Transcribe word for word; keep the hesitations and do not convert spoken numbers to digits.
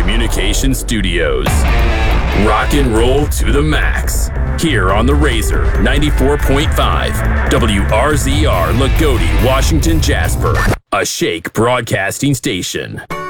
Communication Studios. Rock and roll to the max. Here on the Razor ninety-four point five, W R Z R Lagodi, Washington, Jasper. A Shake Broadcasting Station.